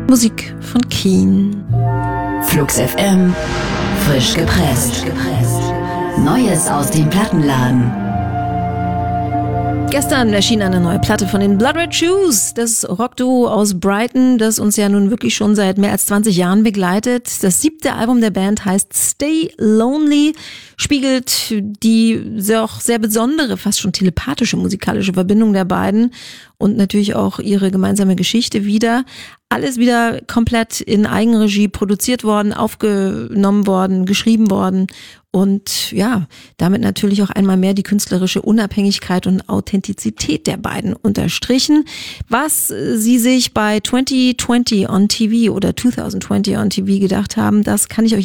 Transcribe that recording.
Musik von Keen. Flux FM, frisch gepresst. Neues aus dem Plattenladen. Gestern erschien eine neue Platte von den Blood Red Shoes, das Rockduo aus Brighton, das uns ja nun wirklich schon seit mehr als 20 Jahren begleitet. Das 7. Album der Band heißt Stay Lonely, spiegelt die auch sehr besondere, fast schon telepathische musikalische Verbindung der beiden und natürlich auch ihre gemeinsame Geschichte wider. Alles wieder komplett in Eigenregie produziert worden, aufgenommen worden, geschrieben worden und ja, damit natürlich auch einmal mehr die künstlerische Unabhängigkeit und Authentizität der beiden unterstrichen. Was sie sich bei 2020 on TV oder 2020 on TV gedacht haben, das kann ich euch